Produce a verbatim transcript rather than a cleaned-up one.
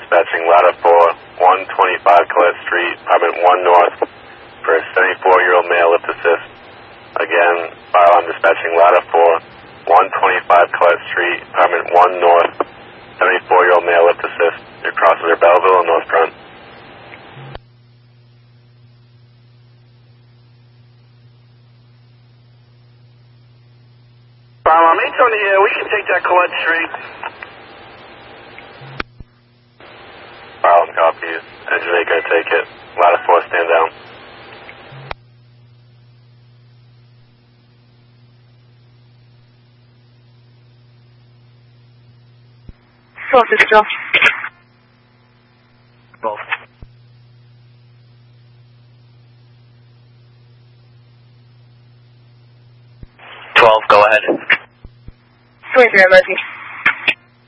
dispatching ladder four, one twenty-five Colette Street, apartment one north, for a seventy-four-year-old male lift assist. Again, file on dispatching ladder four, one twenty-five Colette Street, apartment one north, seventy-four-year-old male lift assist. Your crosses are Belleville and North Front. Um, eight on the air, we can take that Colette Street. File and copies. Engine eight gonna take it. Ladder four, stand down. Sorted, Josh. Both. twelve, go ahead. twenty-three, Murphy.